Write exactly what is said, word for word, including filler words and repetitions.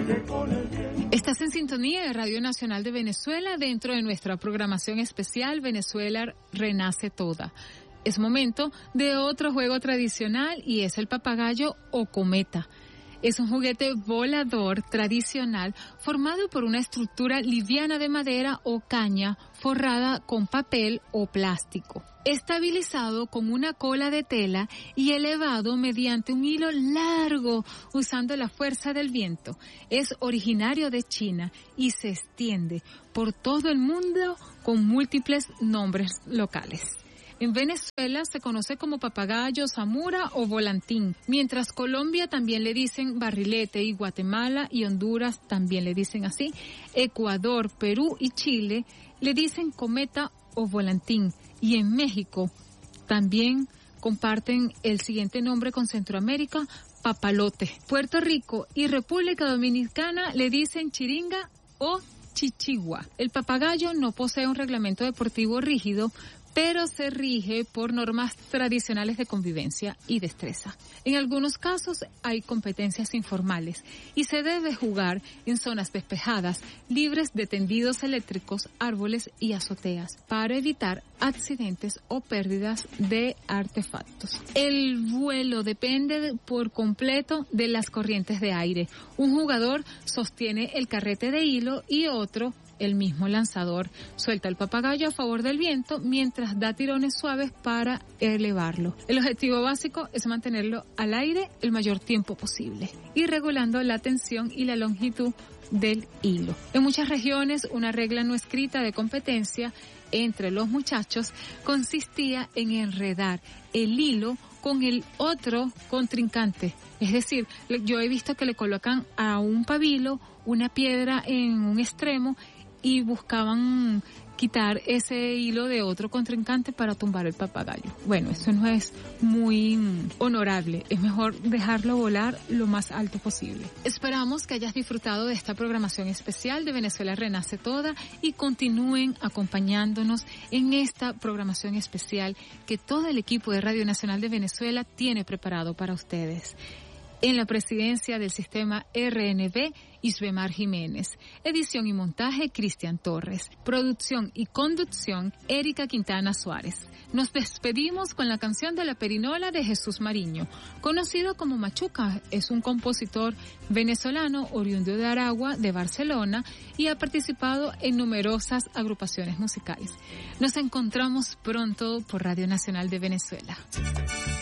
Estás en sintonía de Radio Nacional de Venezuela dentro de nuestra programación especial Venezuela Renace Toda. Es momento de otro juego tradicional y es el papagayo o cometa. Es un juguete volador tradicional formado por una estructura liviana de madera o caña forrada con papel o plástico, estabilizado con una cola de tela y elevado mediante un hilo largo usando la fuerza del viento. Es originario de China y se extiende por todo el mundo con múltiples nombres locales. En Venezuela se conoce como papagayo, zamura o volantín, mientras Colombia también le dicen barrilete y Guatemala y Honduras también le dicen así. Ecuador, Perú y Chile le dicen cometa o volantín y en México también comparten el siguiente nombre con Centroamérica, papalote. Puerto Rico y República Dominicana le dicen chiringa o chichigua. El papagayo no posee un reglamento deportivo rígido, pero se rige por normas tradicionales de convivencia y destreza. En algunos casos hay competencias informales y se debe jugar en zonas despejadas, libres de tendidos eléctricos, árboles y azoteas, para evitar accidentes o pérdidas de artefactos. El vuelo depende por completo de las corrientes de aire. Un jugador sostiene el carrete de hilo y otro el mismo lanzador suelta el papagayo a favor del viento mientras da tirones suaves para elevarlo. El objetivo básico es mantenerlo al aire el mayor tiempo posible y regulando la tensión y la longitud del hilo. En muchas regiones, una regla no escrita de competencia entre los muchachos consistía en enredar el hilo con el otro contrincante. Es decir, yo he visto que le colocan a un pabilo una piedra en un extremo y buscaban quitar ese hilo de otro contrincante para tumbar el papagayo. Bueno, eso no es muy honorable. Es mejor dejarlo volar lo más alto posible. Esperamos que hayas disfrutado de esta programación especial de Venezuela Renace Toda y continúen acompañándonos en esta programación especial que todo el equipo de Radio Nacional de Venezuela tiene preparado para ustedes. En la presidencia del sistema R N B, Isbemar Jiménez. Edición y montaje, Cristian Torres. Producción y conducción, Erika Quintana Suárez. Nos despedimos con la canción de la perinola de Jesús Mariño. Conocido como Machuca, es un compositor venezolano oriundo de Aragua, de Barcelona, y ha participado en numerosas agrupaciones musicales. Nos encontramos pronto por Radio Nacional de Venezuela.